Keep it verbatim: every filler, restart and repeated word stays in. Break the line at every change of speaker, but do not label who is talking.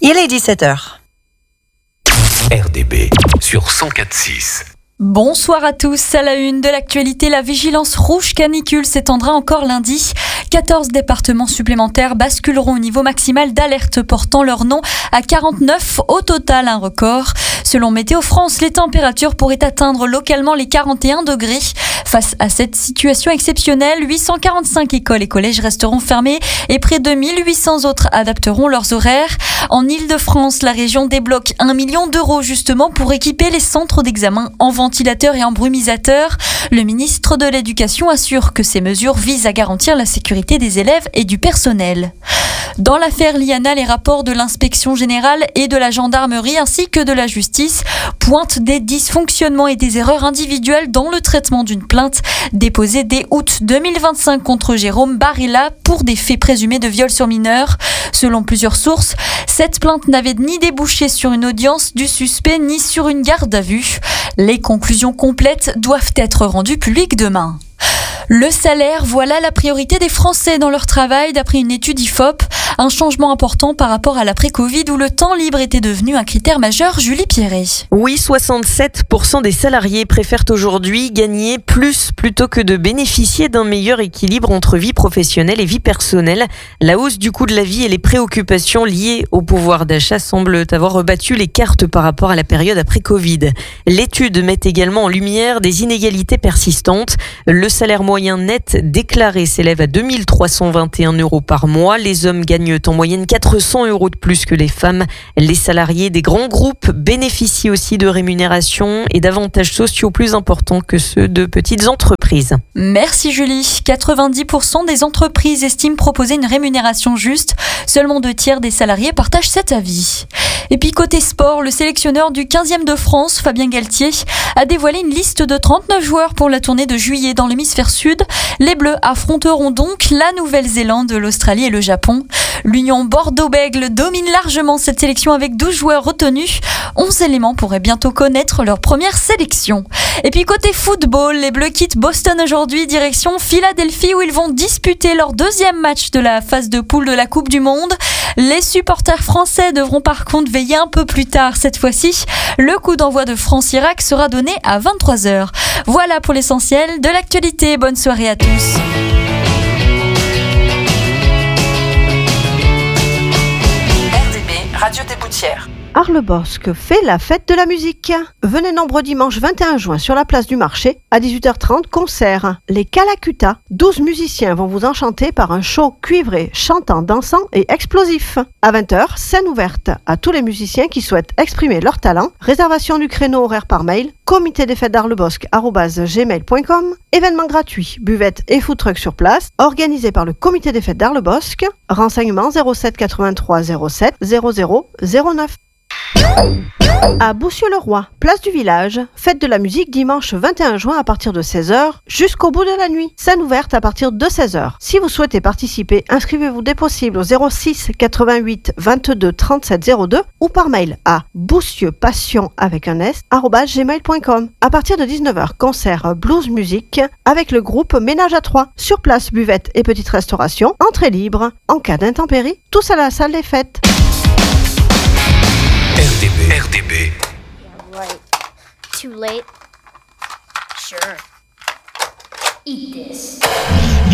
Il est dix-sept heures.
R D B sur cent quatre six.
Bonsoir à tous. À la une de l'actualité, la vigilance rouge canicule s'étendra encore lundi. quatorze départements supplémentaires basculeront au niveau maximal d'alerte, portant leur nom à quarante-neuf au total, un record. Selon Météo France, les températures pourraient atteindre localement les quarante et un degrés. Face à cette situation exceptionnelle, huit cent quarante-cinq écoles et collèges resteront fermés et près de mille huit cents autres adapteront leurs horaires. En Île-de-France, la région débloque un million d'euros justement pour équiper les centres d'examen en ventilateurs et en brumisateurs. Le ministre de l'Éducation assure que ces mesures visent à garantir la sécurité des élèves et du personnel. Dans l'affaire Liana, les rapports de l'inspection générale et de la gendarmerie ainsi que de la justice pointent des dysfonctionnements et des erreurs individuelles dans le traitement d'une plainte déposée dès août deux mille vingt-cinq contre Jérôme Barilla pour des faits présumés de viol sur mineur. Selon plusieurs sources, cette plainte n'avait ni débouché sur une audience du suspect ni sur une garde à vue. Les conclusions complètes doivent être rendues publiques demain. Le salaire, voilà la priorité des Français dans leur travail, d'après une étude I F O P. Un changement important par rapport à l'après-Covid où le temps libre était devenu un critère majeur. Julie Pierret.
Oui, soixante-sept pour cent des salariés préfèrent aujourd'hui gagner plus plutôt que de bénéficier d'un meilleur équilibre entre vie professionnelle et vie personnelle. La hausse du coût de la vie et les préoccupations liées au pouvoir d'achat semblent avoir rebattu les cartes par rapport à la période après-Covid. L'étude met également en lumière des inégalités persistantes. Le salaire moyen net déclaré s'élève à deux mille trois cent vingt et un euros par mois. Les hommes gagnent en moyenne quatre cents euros de plus que les femmes. Les salariés des grands groupes bénéficient aussi de rémunérations et d'avantages sociaux plus importants que ceux de petites entreprises.
Merci Julie. quatre-vingt-dix pour cent des entreprises estiment proposer une rémunération juste. Seulement deux tiers des salariés partagent cet avis. Et puis côté sport, le sélectionneur du quinzième de France, Fabien Galtier, a dévoilé une liste de trente-neuf joueurs pour la tournée de juillet dans l'hémisphère sud. Les Bleus affronteront donc la Nouvelle-Zélande, l'Australie et le Japon. L'Union Bordeaux-Bègles domine largement cette sélection avec douze joueurs retenus. onze éléments pourraient bientôt connaître leur première sélection. Et puis côté football, les Bleus quittent Boston aujourd'hui, direction Philadelphie où ils vont disputer leur deuxième match de la phase de poule de la Coupe du Monde. Les supporters français devront par contre veiller un peu plus tard cette fois-ci. Le coup d'envoi de France-Irak sera donné à vingt-trois heures. Voilà pour l'essentiel de l'actualité. Bonne soirée à tous.
Radio des Boutières.
Arles-Bosc fait la fête de la musique. Venez nombreux dimanche vingt et un juin sur la place du marché à dix-huit heures trente, concert. Les Calacuta, douze musiciens vont vous enchanter par un show cuivré, chantant, dansant et explosif. À vingt heures, scène ouverte à tous les musiciens qui souhaitent exprimer leur talent. Réservation du créneau horaire par mail, comité des fêtes d'Arles-Bosc arobase gmail point com. Événement gratuit, buvette et food truck sur place, organisé par le comité des fêtes d'Arles-Bosc. Renseignements zéro sept quatre-vingt-trois zéro sept zéro zéro zéro neuf. À Boussieu-le-Roi, place du village, fête de la musique dimanche vingt et un juin à partir de seize heures jusqu'au bout de la nuit. Scène ouverte à partir de seize heures. Si vous souhaitez participer, inscrivez-vous dès possible au zéro six quatre-vingt-huit vingt-deux trente-sept zéro deux ou par mail à boussieu-passion avec un s arobase gmail point com. À partir de dix-neuf heures, concert blues musique avec le groupe Ménage à trois. Sur place, buvette et petite restauration, entrée libre. En cas d'intempéries, tous à la salle des fêtes.
R D B. R D B.
Yeah, right. Too late? Sure. Eat this.